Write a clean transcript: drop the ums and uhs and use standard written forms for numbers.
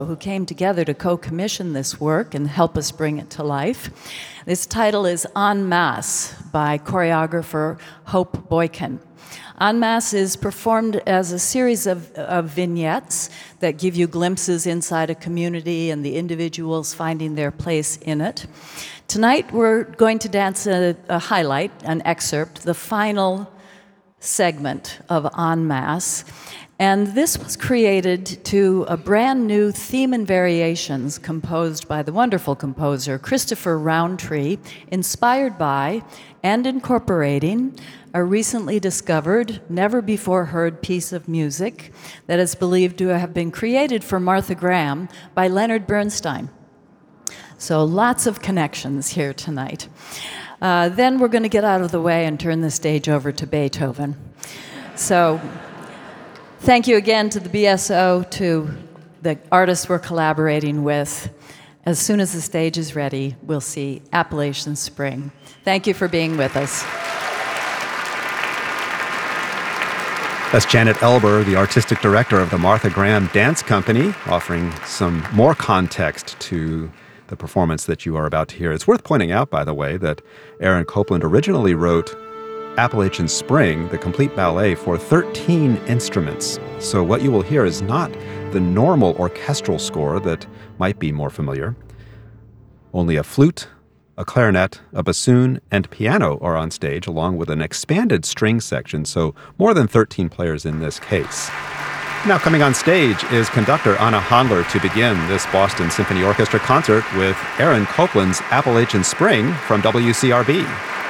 who came together to co-commission this work and help us bring it to life. This title is En Masse by choreographer Hope Boykin. En Masse is performed as a series of vignettes that give you glimpses inside a community and the individuals finding their place in it. Tonight we're going to dance a highlight, an excerpt, the final segment of En Masse. And this was created to a brand new theme and variations composed by the wonderful composer Christopher Roundtree, inspired by and incorporating a recently discovered, never-before-heard piece of music that is believed to have been created for Martha Graham by Leonard Bernstein. So lots of connections here tonight. Then we're going to get out of the way and turn the stage over to Beethoven. So thank you again to the BSO, to the artists we're collaborating with. As soon as the stage is ready, we'll see Appalachian Spring. Thank you for being with us. That's Janet Elber, the artistic director of the Martha Graham Dance Company, offering some more context to the performance that you are about to hear. It's worth pointing out, by the way, that Aaron Copland originally wrote Appalachian Spring, the complete ballet, for 13 instruments. So what you will hear is not the normal orchestral score that might be more familiar. Only a flute, a clarinet, a bassoon, and piano are on stage, along with an expanded string section, so more than 13 players in this case. Now coming on stage is conductor Anna Handler to begin this Boston Symphony Orchestra concert with Aaron Copland's Appalachian Spring from WCRB.